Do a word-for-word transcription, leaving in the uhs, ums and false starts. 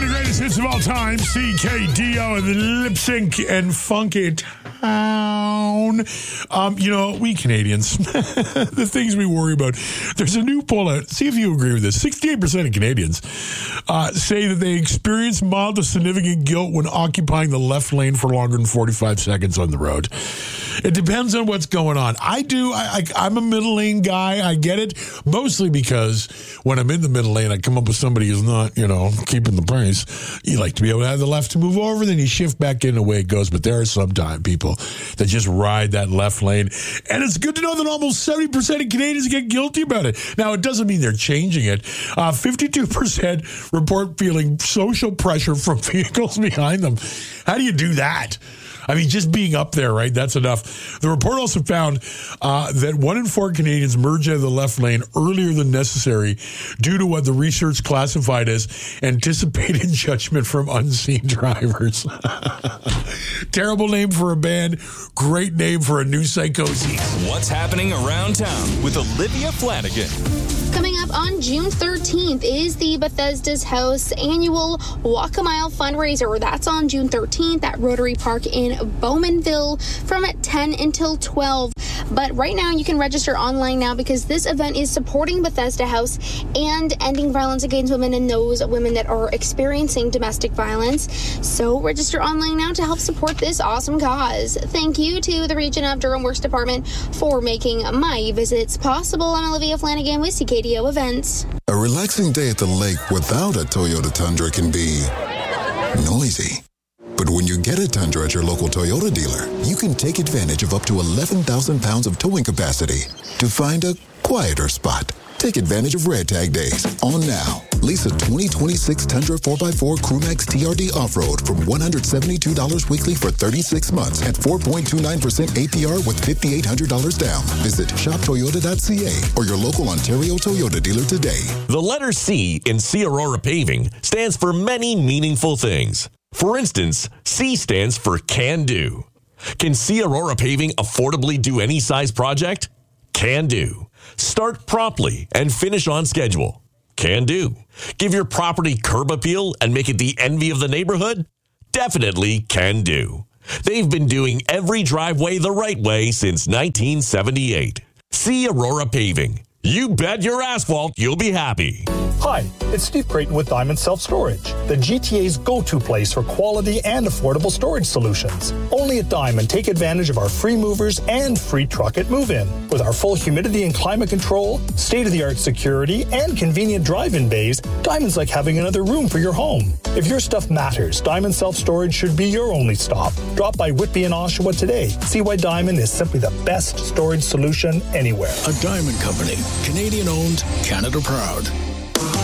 the greatest hits of all time, C K D O and the Lip Sync and Funky Town. Um, you know, we Canadians, the things we worry about. There's a new poll out. See if you agree with this. sixty-eight percent of Canadians uh, say that they experience mild to significant guilt when occupying the left lane for longer than forty-five seconds on the road. It depends on what's going on. I do. I, I, I'm a middle lane guy. I get it. Mostly because when I'm in the middle lane, I come up with somebody who's not, you know, keeping the pace. You like to be able to have the left to move over, then you shift back in the way it goes. But there are sometimes people that just ride that left lane. And it's good to know that almost seventy percent of Canadians get guilty about it. Now, it doesn't mean they're changing it. Uh, fifty-two percent report feeling social pressure from vehicles behind them. How do you do that? I mean, just being up there, right? That's enough. The report also found uh, that one in four Canadians merge out of the left lane earlier than necessary due to what the research classified as anticipated judgment from unseen drivers. Terrible name for a band. Great name for a new psychosis. What's happening around town with Olivia Flanagan. Coming up on June thirteenth is the Bethesda's House annual Walk a Mile fundraiser. That's on June thirteenth at Rotary Park in Bowmanville from ten until twelve. But right now you can register online now because this event is supporting Bethesda House and ending violence against women and those women that are experiencing domestic violence. So register online now to help support this awesome cause. Thank you to the Region of Durham Works Department for making my visits possible. I'm Olivia Flanagan with C K D O Events. A relaxing day at the lake without a Toyota Tundra can be noisy. But when you get a Tundra at your local Toyota dealer, you can take advantage of up to eleven thousand pounds of towing capacity to find a quieter spot. Take advantage of Red Tag Days on now. Lease a twenty twenty-six Tundra four by four Crewmax T R D Off-Road from one hundred seventy-two dollars weekly for thirty-six months at four point two nine percent A P R with five thousand eight hundred dollars down. Visit shop toyota dot c a or your local Ontario Toyota dealer today. The letter C in C Aurora Paving stands for many meaningful things. For instance, C stands for Can Do. Can C Aurora Paving affordably do any size project? Can do. Start promptly and finish on schedule. Can do. Give your property curb appeal and make it the envy of the neighborhood? Definitely can do. They've been doing every driveway the right way since nineteen seventy-eight. C Aurora Paving. You bet your asphalt you'll be happy. Hi, it's Steve Creighton with Diamond Self Storage, the G T A's go-to place for quality and affordable storage solutions. Only at Diamond, take advantage of our free movers and free truck at move-in. With our full humidity and climate control, state-of-the-art security, and convenient drive-in bays, Diamond's like having another room for your home. If your stuff matters, Diamond Self Storage should be your only stop. Drop by Whitby and Oshawa today. See why Diamond is simply the best storage solution anywhere. A Diamond Company. Canadian owned, Canada proud.